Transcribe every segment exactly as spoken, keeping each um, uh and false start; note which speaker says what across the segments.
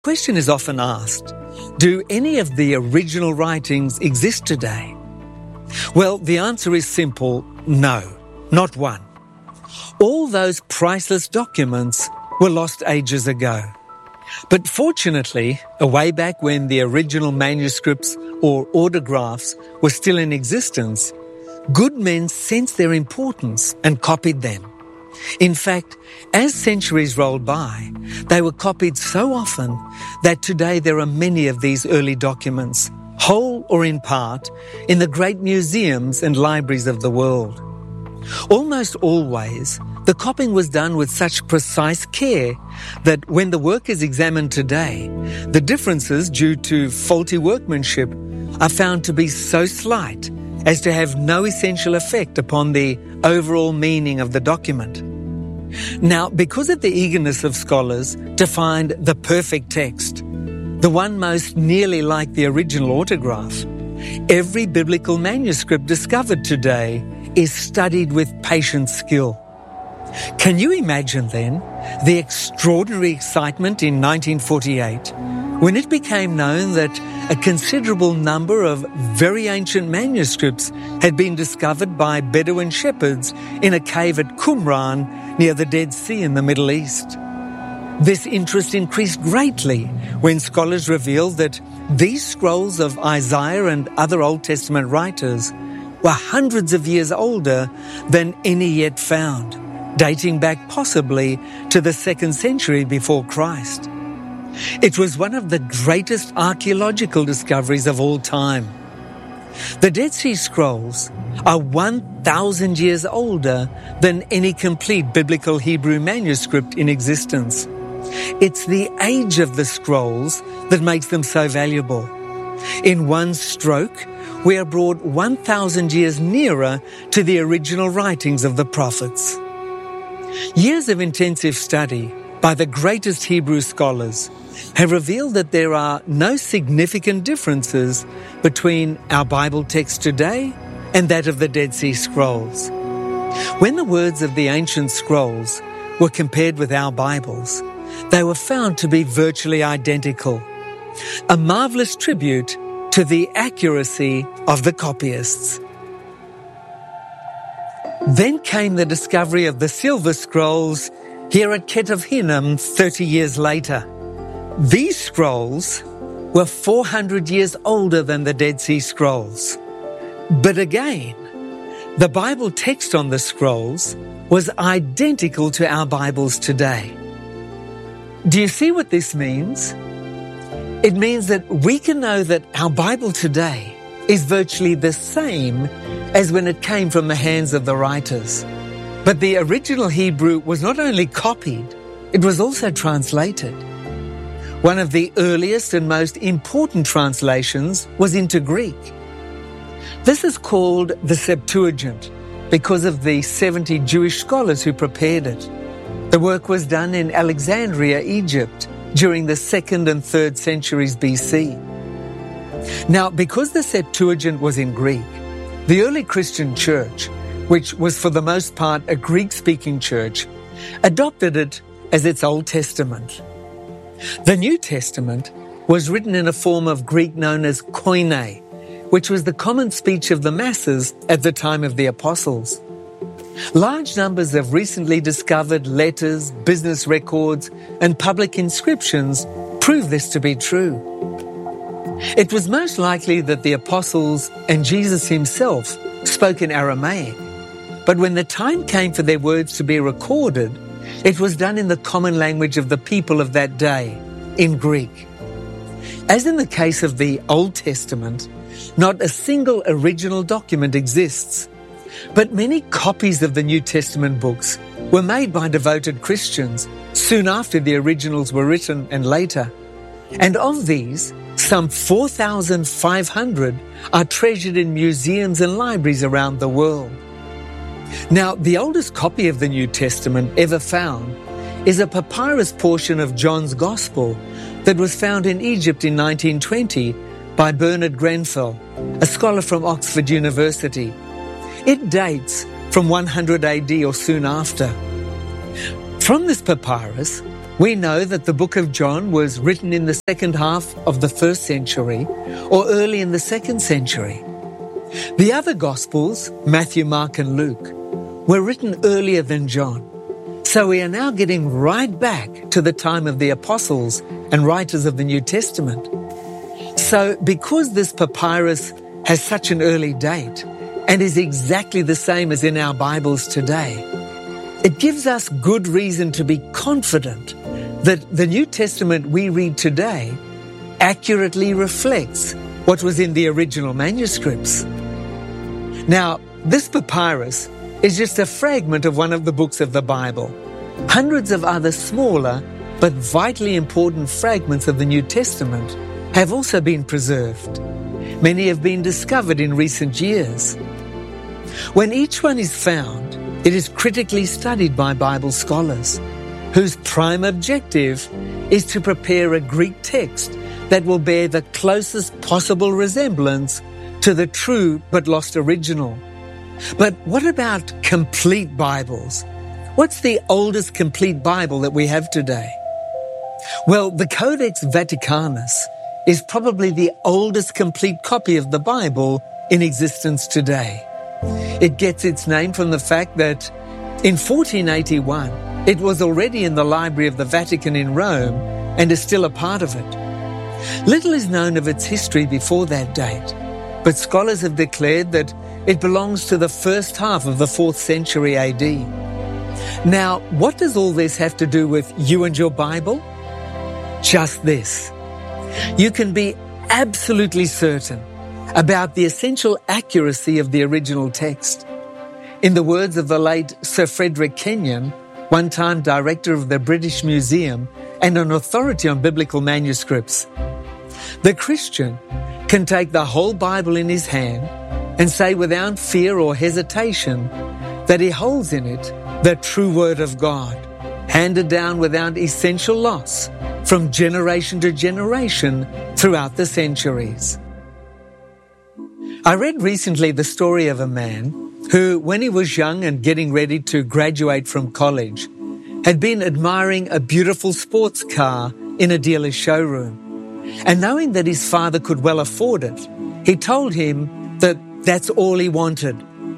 Speaker 1: Question is often asked, do any of the original writings exist today? Well, the answer is simple, no, not one. All those priceless documents were lost ages ago. But fortunately, way back when the original manuscripts or autographs were still in existence, good men sensed their importance and copied them. In fact, as centuries rolled by, they were copied so often that today there are many of these early documents, whole or in part, in the great museums and libraries of the world. Almost always, the copying was done with such precise care that when the work is examined today, the differences due to faulty workmanship are found to be so slight as to have no essential effect upon the overall meaning of the document. Now, because of the eagerness of scholars to find the perfect text, the one most nearly like the original autograph, every biblical manuscript discovered today is studied with patient skill. Can you imagine then the extraordinary excitement in nineteen forty-eight when it became known that a considerable number of very ancient manuscripts had been discovered by Bedouin shepherds in a cave at Qumran near the Dead Sea in the Middle East? This interest increased greatly when scholars revealed that these scrolls of Isaiah and other Old Testament writers were hundreds of years older than any yet found, dating back possibly to the second century before Christ. It was one of the greatest archaeological discoveries of all time. The Dead Sea Scrolls are one thousand years older than any complete biblical Hebrew manuscript in existence. It's the age of the scrolls that makes them so valuable. In one stroke, we are brought one thousand years nearer to the original writings of the prophets. Years of intensive study by the greatest Hebrew scholars have revealed that there are no significant differences between our Bible text today and that of the Dead Sea Scrolls. When the words of the ancient scrolls were compared with our Bibles, they were found to be virtually identical, a marvelous tribute to the accuracy of the copyists. Then came the discovery of the Silver Scrolls here at Ketef Hinnom thirty years later. These scrolls were four hundred years older than the Dead Sea Scrolls. But again, the Bible text on the scrolls was identical to our Bibles today. Do you see what this means? It means that we can know that our Bible today is virtually the same as when it came from the hands of the writers. But the original Hebrew was not only copied, it was also translated. One of the earliest and most important translations was into Greek. This is called the Septuagint because of the seventy Jewish scholars who prepared it. The work was done in Alexandria, Egypt, during the second and third centuries B C. Now, because the Septuagint was in Greek, the early Christian church, which was for the most part a Greek-speaking church, adopted it as its Old Testament. The New Testament was written in a form of Greek known as Koine, which was the common speech of the masses at the time of the apostles. Large numbers of recently discovered letters, business records, and public inscriptions prove this to be true. It was most likely that the apostles and Jesus himself spoke in Aramaic, but when the time came for their words to be recorded, it was done in the common language of the people of that day, in Greek. As in the case of the Old Testament, not a single original document exists, but many copies of the New Testament books were made by devoted Christians soon after the originals were written and later. And of these, some four thousand five hundred are treasured in museums and libraries around the world. Now, the oldest copy of the New Testament ever found is a papyrus portion of John's Gospel that was found in Egypt in nineteen twenty by Bernard Grenfell, a scholar from Oxford University. It dates from one hundred A D or soon after. From this papyrus, We know that the book of John was written in the second half of the first century or early in the second century. The other Gospels, Matthew, Mark and Luke, were written earlier than John. So we are now getting right back to the time of the apostles and writers of the New Testament. So because this papyrus has such an early date and is exactly the same as in our Bibles today, it gives us good reason to be confident that the New Testament we read today accurately reflects what was in the original manuscripts. Now, this papyrus is just a fragment of one of the books of the Bible. Hundreds of other smaller but vitally important fragments of the New Testament have also been preserved. Many have been discovered in recent years. When each one is found, it is critically studied by Bible scholars, whose prime objective is to prepare a Greek text that will bear the closest possible resemblance to the true but lost original. But what about complete Bibles? What's the oldest complete Bible that we have today? Well, the Codex Vaticanus is probably the oldest complete copy of the Bible in existence today. It gets its name from the fact that in fourteen eighty-one, it was already in the Library of the Vatican in Rome and is still a part of it. Little is known of its history before that date, but scholars have declared that it belongs to the first half of the fourth century A D. Now, what does all this have to do with you and your Bible? Just this. You can be absolutely certain about the essential accuracy of the original text. In the words of the late Sir Frederick Kenyon, one-time director of the British Museum and an authority on biblical manuscripts, the Christian can take the whole Bible in his hand and say without fear or hesitation that he holds in it the true Word of God, handed down without essential loss from generation to generation throughout the centuries. I read recently the story of a man who, when he was young and getting ready to graduate from college, had been admiring a beautiful sports car in a dealer's showroom. And knowing that his father could well afford it, he told him that that's all he wanted.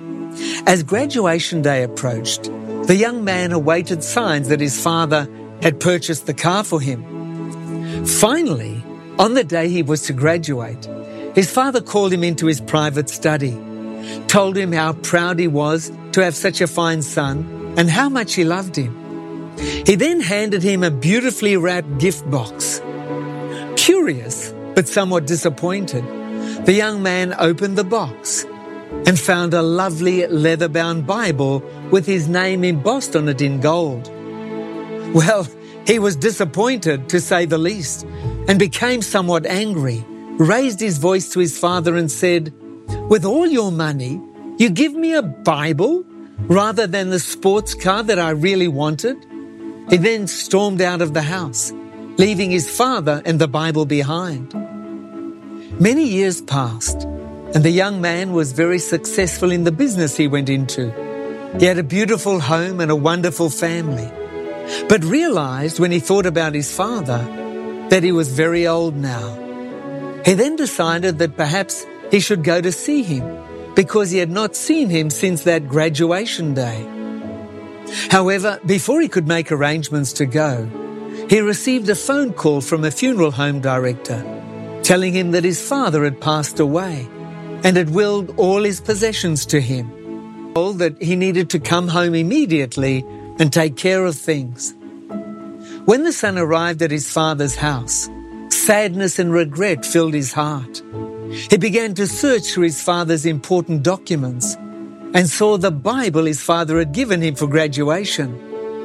Speaker 1: As graduation day approached, the young man awaited signs that his father had purchased the car for him. Finally, on the day he was to graduate, his father called him into his private study, told him how proud he was to have such a fine son and how much he loved him. He then handed him a beautifully wrapped gift box. Curious, but somewhat disappointed, the young man opened the box and found a lovely leather-bound Bible with his name embossed on it in gold. Well, he was disappointed, to say the least, and became somewhat angry, raised his voice to his father and said, "With all your money, you give me a Bible rather than the sports car that I really wanted?" He then stormed out of the house, leaving his father and the Bible behind. Many years passed, and the young man was very successful in the business he went into. He had a beautiful home and a wonderful family, but realized when he thought about his father that he was very old now. He then decided that perhaps he should go to see him because he had not seen him since that graduation day. However, before he could make arrangements to go, he received a phone call from a funeral home director telling him that his father had passed away and had willed all his possessions to him, told that he needed to come home immediately and take care of things. When the son arrived at his father's house, sadness and regret filled his heart. He began to search through his father's important documents and saw the Bible his father had given him for graduation.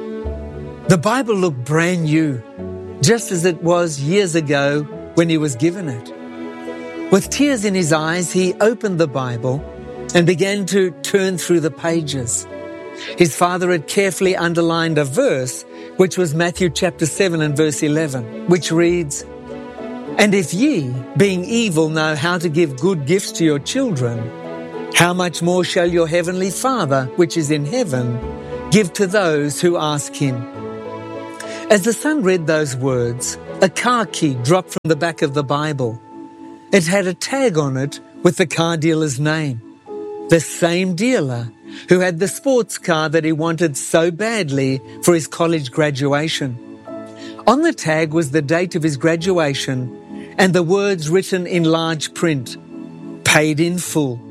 Speaker 1: The Bible looked brand new, just as it was years ago when he was given it. With tears in his eyes, he opened the Bible and began to turn through the pages. His father had carefully underlined a verse, which was Matthew chapter seven and verse eleven, which reads, "And if ye, being evil, know how to give good gifts to your children, how much more shall your heavenly Father, which is in heaven, give to those who ask him?" As the son read those words, a car key dropped from the back of the Bible. It had a tag on it with the car dealer's name. The same dealer who had the sports car that he wanted so badly for his college graduation. On the tag was the date of his graduation and the words written in large print, paid in full.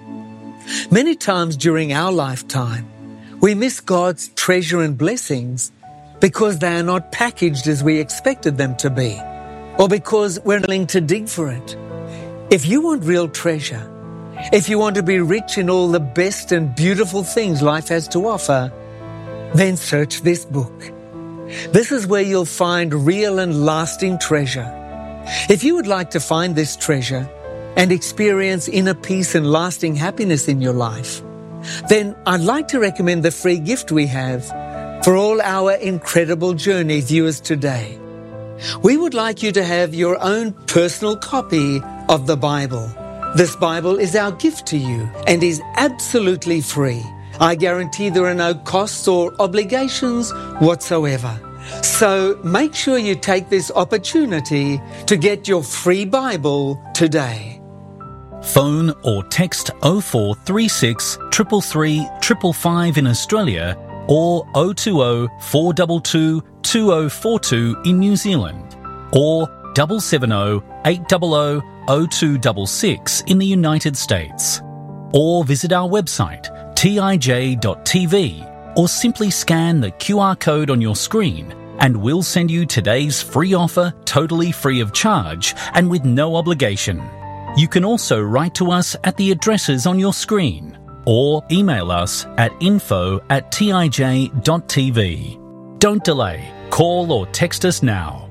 Speaker 1: Many times during our lifetime, we miss God's treasure and blessings because they are not packaged as we expected them to be, or because we're willing to dig for it. If you want real treasure, if you want to be rich in all the best and beautiful things life has to offer, then search this book. This is where you'll find real and lasting treasure. If you would like to find this treasure and experience inner peace and lasting happiness in your life, then I'd like to recommend the free gift we have for all our Incredible Journey viewers today. We would like you to have your own personal copy of the Bible. This Bible is our gift to you and is absolutely free. I guarantee there are no costs or obligations whatsoever. So make sure you take this opportunity to get your free Bible today.
Speaker 2: Phone or text oh four three six, three three three, five five in Australia or oh two oh, four two two, two oh four two in New Zealand, or seven seven oh, eight hundred, oh two six six in the United States. Or visit our website t i j dot t v or simply scan the Q R code on your screen and we'll send you today's free offer totally free of charge and with no obligation. You can also write to us at the addresses on your screen or email us at info at t i j dot t v. Don't delay. Call or text us now.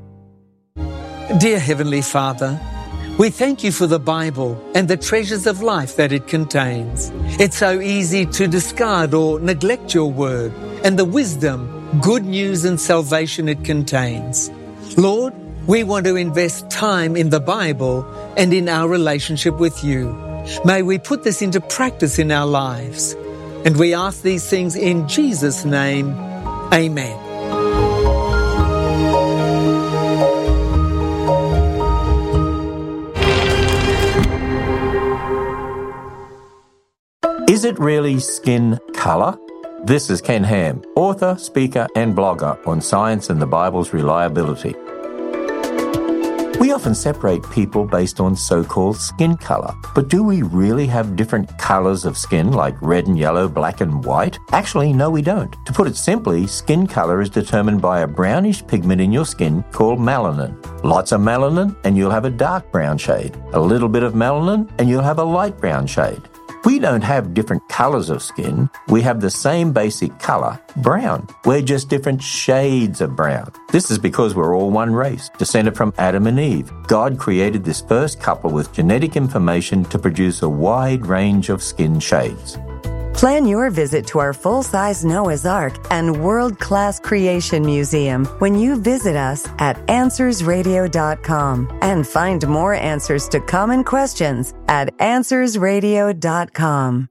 Speaker 1: Dear Heavenly Father, we thank you for the Bible and the treasures of life that it contains. It's so easy to discard or neglect your word and the wisdom, good news and salvation it contains. Lord, we want to invest time in the Bible and in our relationship with you. May we put this into practice in our lives. And we ask these things in Jesus' name. Amen.
Speaker 3: Is it really skin colour? This is Ken Ham, author, speaker and blogger on science and the Bible's reliability. We often separate people based on so-called skin colour, but do we really have different colours of skin like red and yellow, black and white? Actually, no we don't. To put it simply, skin colour is determined by a brownish pigment in your skin called melanin. Lots of melanin and you'll have a dark brown shade. A little bit of melanin and you'll have a light brown shade. We don't have different colours of skin. We have the same basic colour, brown. We're just different shades of brown. This is because we're all one race, descended from Adam and Eve. God created this first couple with genetic information to produce a wide range of skin shades.
Speaker 4: Plan your visit to our full-size Noah's Ark and world-class creation museum when you visit us at answers radio dot com and find more answers to common questions at answers radio dot com.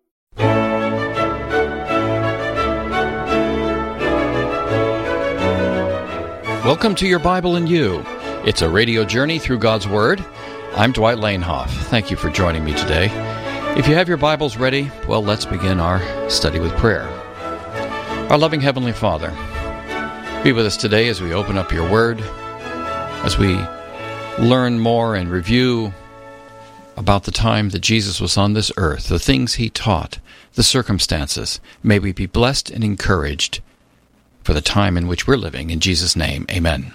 Speaker 5: Welcome to Your Bible and You. It's a radio journey through God's Word. I'm Dwight Lanehoff. Thank you for joining me today. If you have your Bibles ready, well, let's begin our study with prayer. Our loving Heavenly Father, be with us today as we open up your Word, as we learn more and review about the time that Jesus was on this earth, the things he taught, the circumstances. May we be blessed and encouraged for the time in which we're living. In Jesus' name, amen.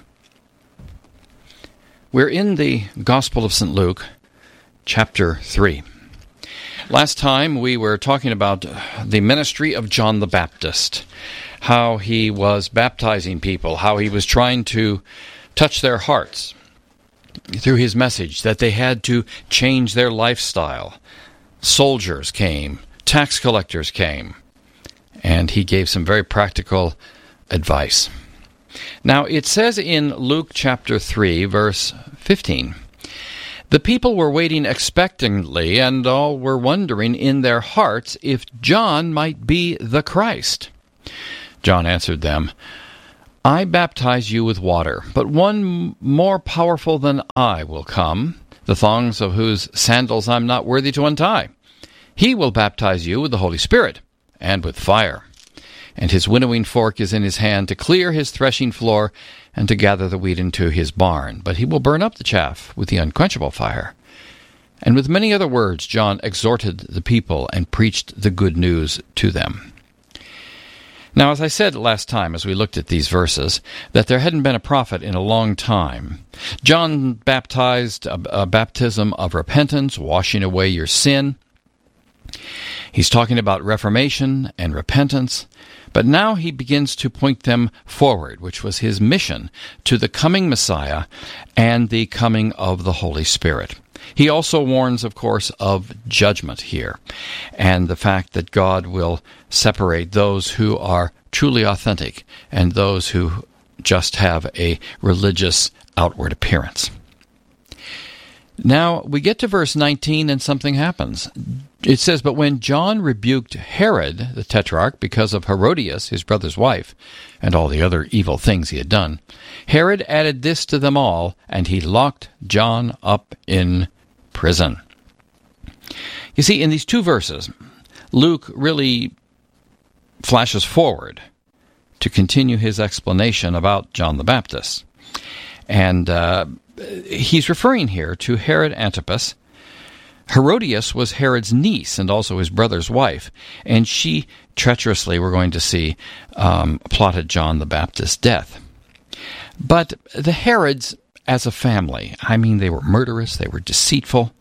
Speaker 5: We're in the Gospel of Saint Luke, chapter three. Last time we were talking about the ministry of John the Baptist, how he was baptizing people, how he was trying to touch their hearts through his message, that they had to change their lifestyle. Soldiers came, tax collectors came, and he gave some very practical advice. Now, it says in Luke chapter three, verse fifteen, the people were waiting expectantly, and all were wondering in their hearts if John might be the Christ. John answered them, I baptize you with water, but one more powerful than I will come, the thongs of whose sandals I'm not worthy to untie. He will baptize you with the Holy Spirit and with fire. And his winnowing fork is in his hand to clear his threshing floor and to gather the wheat into his barn. But he will burn up the chaff with the unquenchable fire. And with many other words, John exhorted the people and preached the good news to them. Now, as I said last time as we looked at these verses, that there hadn't been a prophet in a long time. John baptized a, a baptism of repentance, washing away your sin. He's talking about reformation and repentance. But now he begins to point them forward, which was his mission, to the coming Messiah and the coming of the Holy Spirit. He also warns, of course, of judgment here, and the fact that God will separate those who are truly authentic and those who just have a religious outward appearance. Now, we get to verse nineteen and something happens. It says, "But when John rebuked Herod, the tetrarch, because of Herodias, his brother's wife, and all the other evil things he had done, Herod added this to them all, and he locked John up in prison." You see, in these two verses, Luke really flashes forward to continue his explanation about John the Baptist. And uh, he's referring here to Herod Antipas. Herodias was Herod's niece and also his brother's wife, and she treacherously, we're going to see, um, plotted John the Baptist's death. But the Herods, as a family, I mean, they were murderous, they were deceitful,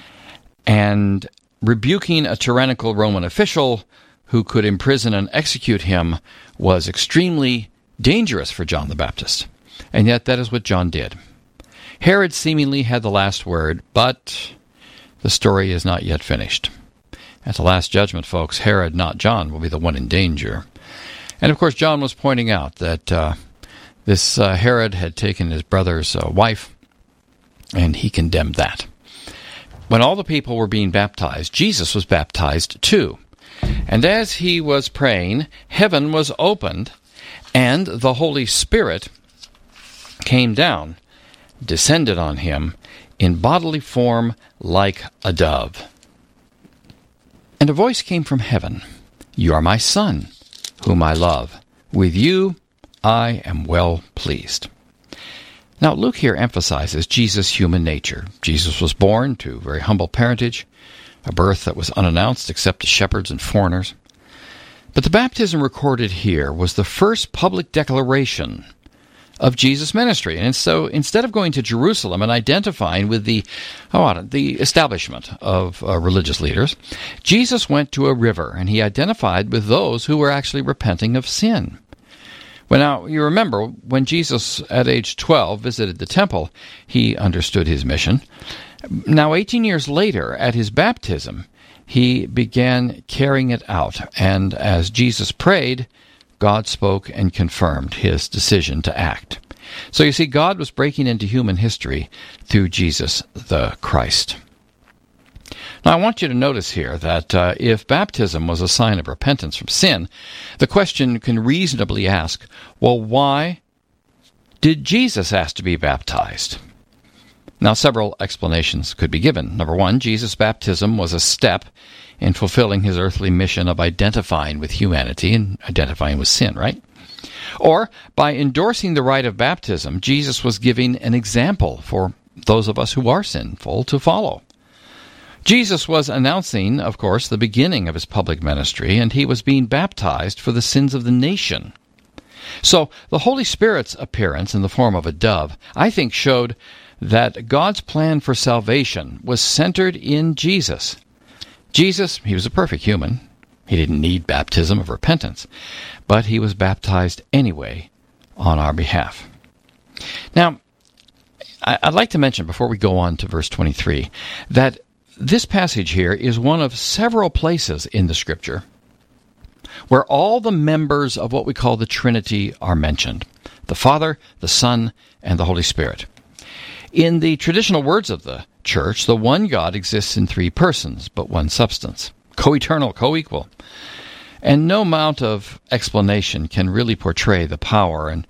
Speaker 5: and rebuking a tyrannical Roman official who could imprison and execute him was extremely dangerous for John the Baptist. And yet that is what John did. Herod seemingly had the last word, but the story is not yet finished. At the last judgment, folks, Herod, not John, will be the one in danger. And of course, John was pointing out that uh, this uh, Herod had taken his brother's uh, wife, and he condemned that. When all the people were being baptized, Jesus was baptized too. And as he was praying, heaven was opened, and the Holy Spirit came down, descended on him in bodily form like a dove. And a voice came from heaven, "You are my Son, whom I love. With you I am well pleased." Now, Luke here emphasizes Jesus' human nature. Jesus was born to very humble parentage, a birth that was unannounced except to shepherds and foreigners. But the baptism recorded here was the first public declaration of Jesus' ministry. And so instead of going to Jerusalem and identifying with the oh, the establishment of uh, religious leaders, Jesus went to a river and he identified with those who were actually repenting of sin. Well, now, you remember, when Jesus, at age twelve, visited the temple, he understood his mission. Now, eighteen years later, at his baptism, he began carrying it out. And as Jesus prayed, God spoke and confirmed his decision to act. So you see, God was breaking into human history through Jesus the Christ. Now, I want you to notice here that uh, if baptism was a sign of repentance from sin, the question can reasonably ask, well, why did Jesus ask to be baptized? Now, several explanations could be given. Number one, Jesus' baptism was a step in fulfilling his earthly mission of identifying with humanity and identifying with sin, right? Or, by endorsing the rite of baptism, Jesus was giving an example for those of us who are sinful to follow. Jesus was announcing, of course, the beginning of his public ministry, and he was being baptized for the sins of the nation. So, the Holy Spirit's appearance in the form of a dove, I think, showed that God's plan for salvation was centered in Jesus. Jesus, he was a perfect human. He didn't need baptism of repentance, but he was baptized anyway on our behalf. Now, I'd like to mention, before we go on to verse twenty-three, that this passage here is one of several places in the Scripture where all the members of what we call the Trinity are mentioned: the Father, the Son, and the Holy Spirit. In the traditional words of the Church, the one God exists in three persons, but one substance, co-eternal, co-equal. And no amount of explanation can really portray the power and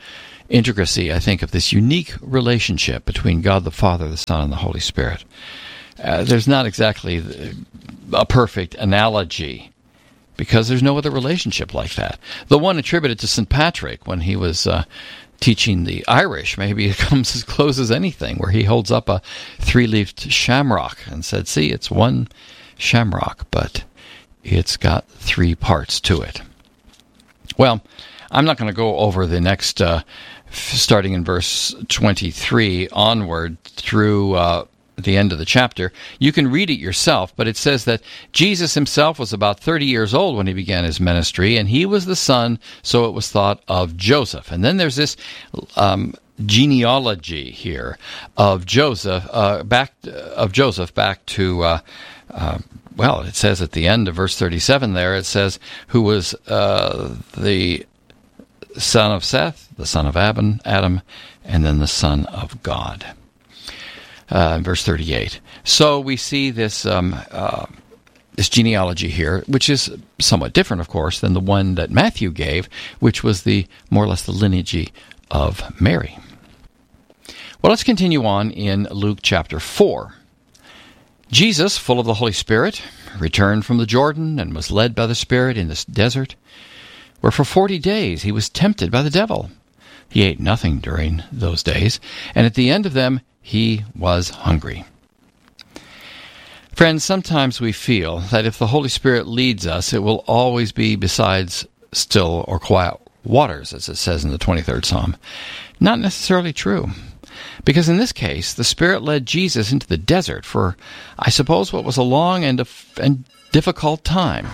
Speaker 5: intricacy, I think, of this unique relationship between God the Father, the Son, and the Holy Spirit. Uh, there's not exactly a perfect analogy, because there's no other relationship like that. The one attributed to Saint Patrick when he was uh, teaching the Irish, maybe it comes as close as anything, where he holds up a three-leafed shamrock and said, see, it's one shamrock, but it's got three parts to it. Well, I'm not going to go over the next, uh, starting in verse twenty-three onward through uh, the end of the chapter. You can read it yourself, but it says that Jesus himself was about thirty years old when he began his ministry, and he was the son, so it was thought, of Joseph. And then there's this um, genealogy here of Joseph, uh, back of Joseph back to. Uh, uh, Well, it says at the end of verse thirty-seven there, it says, who was uh, the son of Seth, the son of Adam, Adam, and then the son of God. Uh, verse thirty-eight. So we see this um, uh, this genealogy here, which is somewhat different, of course, than the one that Matthew gave, which was the more or less the lineage of Mary. Well, let's continue on in Luke chapter four. Jesus, full of the Holy Spirit, returned from the Jordan and was led by the Spirit in the desert, where for forty days he was tempted by the devil. He ate nothing during those days, and at the end of them he was hungry. Friends, sometimes we feel that if the Holy Spirit leads us, it will always be besides still or quiet waters, as it says in the twenty-third Psalm. Not necessarily true. Because in this case, the Spirit led Jesus into the desert for, I suppose, what was a long and, dif- and difficult time.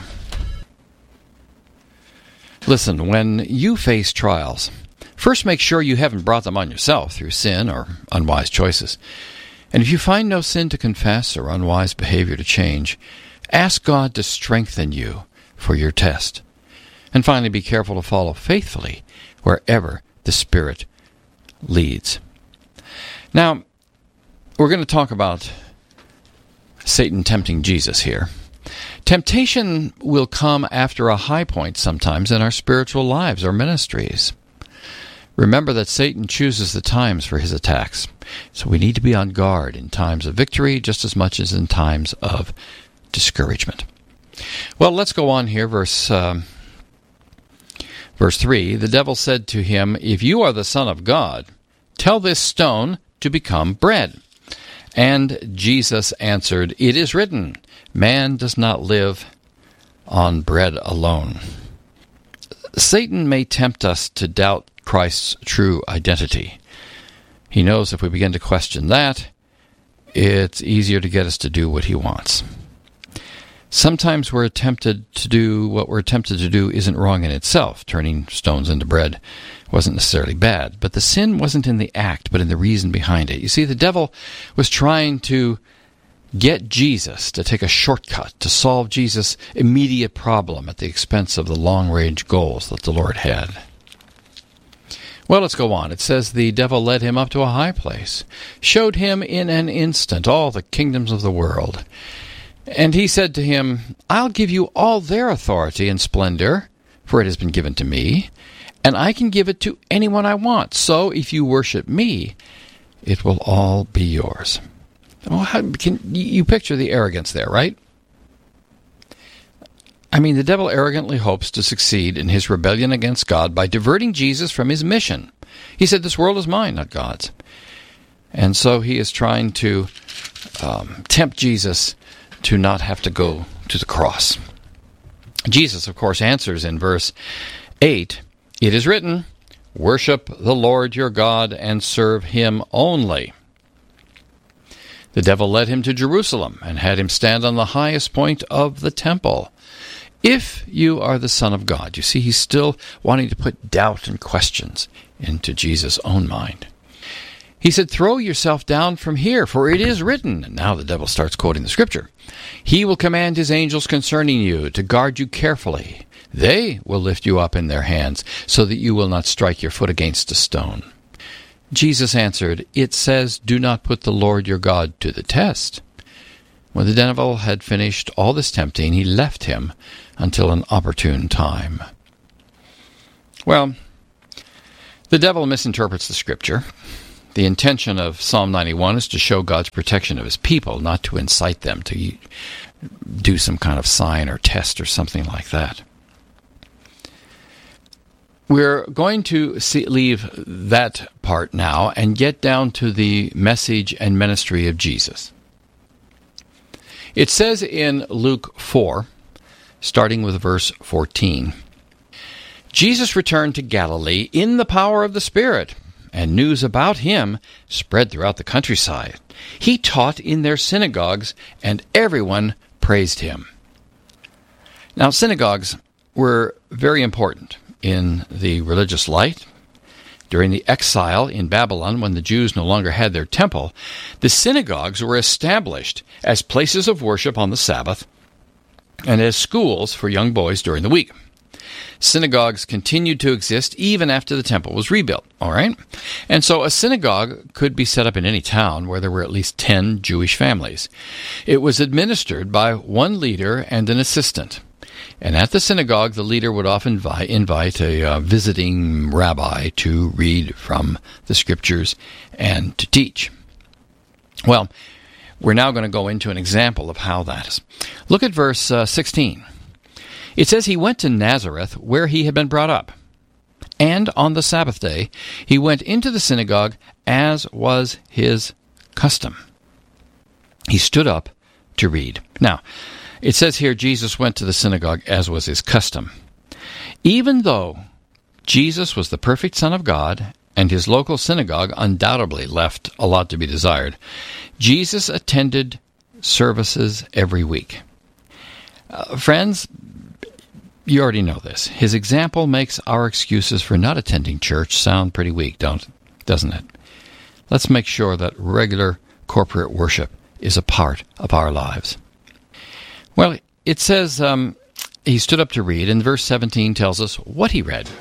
Speaker 5: Listen, when you face trials, first make sure you haven't brought them on yourself through sin or unwise choices. And if you find no sin to confess or unwise behavior to change, ask God to strengthen you for your test. And finally, be careful to follow faithfully wherever the Spirit leads. Now, we're going to talk about Satan tempting Jesus here. Temptation will come after a high point sometimes in our spiritual lives or ministries. Remember that Satan chooses the times for his attacks, so we need to be on guard in times of victory just as much as in times of discouragement. Well, let's go on here, verse um, verse three. The devil said to him, "If you are the Son of God, tell this stone to become bread." And Jesus answered, "It is written, man does not live on bread alone." Satan may tempt us to doubt Christ's true identity. He knows if we begin to question that, it's easier to get us to do what he wants. Sometimes we're tempted to do what we're tempted to do isn't wrong in itself. Turning stones into bread wasn't necessarily bad, but the sin wasn't in the act, but in the reason behind it. You see, the devil was trying to get Jesus to take a shortcut to solve Jesus' immediate problem at the expense of the long-range goals that the Lord had. Well, let's go on. It says, the devil led him up to a high place, showed him in an instant all the kingdoms of the world. And he said to him, "I'll give you all their authority and splendor, for it has been given to me, and I can give it to anyone I want. So if you worship me, it will all be yours." Well, how can you picture the arrogance there, right? I mean, the devil arrogantly hopes to succeed in his rebellion against God by diverting Jesus from his mission. He said, "This world is mine, not God's." And so he is trying to um, tempt Jesus to not have to go to the cross. Jesus, of course, answers in verse eight, "It is written, worship the Lord your God and serve him only." The devil led him to Jerusalem and had him stand on the highest point of the temple. "If you are the Son of God," you see, he's still wanting to put doubt and questions into Jesus' own mind. He said, "Throw yourself down from here, for it is written," and now the devil starts quoting the scripture, "He will command his angels concerning you to guard you carefully. They will lift you up in their hands, so that you will not strike your foot against a stone." Jesus answered, "It says, do not put the Lord your God to the test." When the devil had finished all this tempting, he left him until an opportune time. Well, The devil misinterprets the Scripture. The intention of Psalm ninety-one is to show God's protection of his people, not to incite them to do some kind of sign or test or something like that. We're going to see, leave that part now and get down to the message and ministry of Jesus. It says in Luke four, starting with verse fourteen, Jesus returned to Galilee in the power of the Spirit, and news about him spread throughout the countryside. He taught in their synagogues, and everyone praised him. Now, synagogues were very important in the religious light. During the exile in Babylon, when the Jews no longer had their temple, the synagogues were established as places of worship on the Sabbath and as schools for young boys during the week. Synagogues continued to exist even after the temple was rebuilt, all right? And so a synagogue could be set up in any town where there were at least ten Jewish families. It was administered by one leader and an assistant. And at the synagogue, the leader would often vi- invite a uh, visiting rabbi to read from the Scriptures and to teach. Well, we're now going to go into an example of how that is. Look at verse uh, sixteen. It says, he went to Nazareth, where he had been brought up. And on the Sabbath day, he went into the synagogue, as was his custom. He stood up to read. Now, it says here, Jesus went to the synagogue, as was his custom. Even though Jesus was the perfect Son of God, and his local synagogue undoubtedly left a lot to be desired, Jesus attended services every week. Uh, friends, you already know this. His example makes our excuses for not attending church sound pretty weak, don't, doesn't it? Let's make sure that regular corporate worship is a part of our lives. Well, it says um, he stood up to read, and verse seventeen tells us what he read.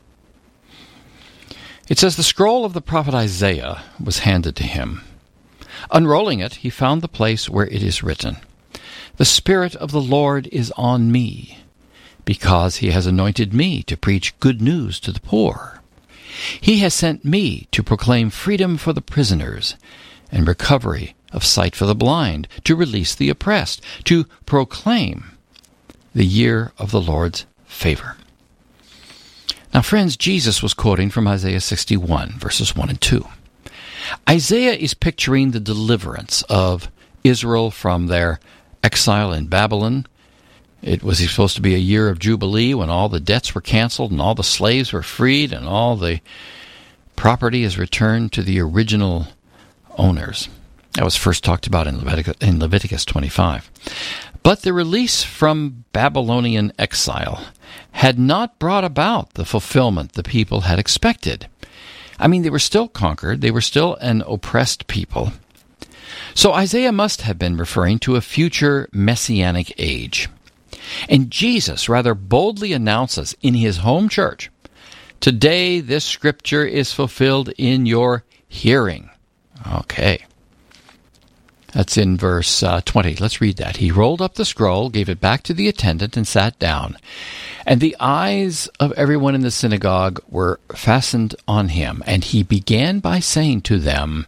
Speaker 5: It says, the scroll of the prophet Isaiah was handed to him. Unrolling it, he found the place where it is written, the Spirit of the Lord is on me, because he has anointed me to preach good news to the poor. He has sent me to proclaim freedom for the prisoners and recovery of sight for the blind, to release the oppressed, to proclaim the year of the Lord's favor. Now, friends, Jesus was quoting from Isaiah sixty-one, verses one and two. Isaiah is picturing the deliverance of Israel from their exile in Babylon. It was supposed to be a year of Jubilee when all the debts were canceled and all the slaves were freed and all the property is returned to the original owners. That was first talked about in Leviticus, in Leviticus twenty-five. But the release from Babylonian exile had not brought about the fulfillment the people had expected. I mean, they were still conquered. They were still an oppressed people. So Isaiah must have been referring to a future messianic age. And Jesus rather boldly announces in his home church, today this scripture is fulfilled in your hearing. Okay. That's in verse uh, twenty. Let's read that. He rolled up the scroll, gave it back to the attendant, and sat down. And the eyes of everyone in the synagogue were fastened on him. And he began by saying to them,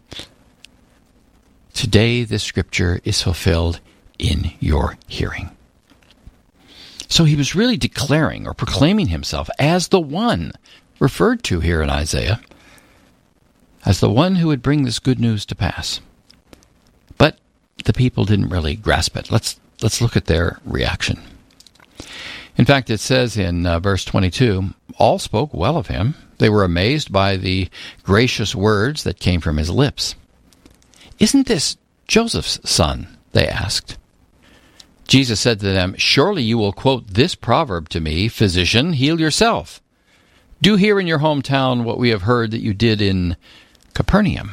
Speaker 5: today this scripture is fulfilled in your hearing. So he was really declaring or proclaiming himself as the one referred to here in Isaiah, as the one who would bring this good news to pass. But the people didn't really grasp it. Let's let's look at their reaction. In fact, it says in uh, verse twenty-two, all spoke well of him. They were amazed by the gracious words that came from his lips. Isn't this Joseph's son? They asked. Jesus said to them, surely you will quote this proverb to me, physician, heal yourself. Do here in your hometown what we have heard that you did in Capernaum.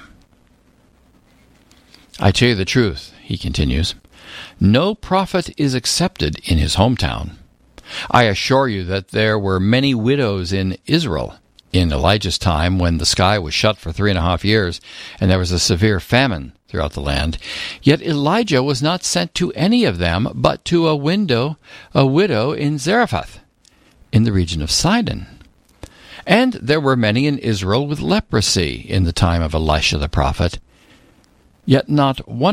Speaker 5: I tell you the truth, he continues, no prophet is accepted in his hometown. I assure you that there were many widows in Israel in Elijah's time when the sky was shut for three and a half years and there was a severe famine throughout the land. Yet Elijah was not sent to any of them, but to a window, a widow in Zarephath, in the region of Sidon. And there were many in Israel with leprosy in the time of Elisha the prophet, yet not one